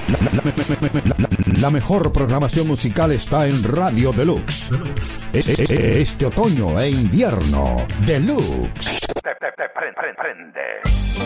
La mejor programación musical está en Radio Deluxe. Este otoño e invierno, Deluxe. Prende.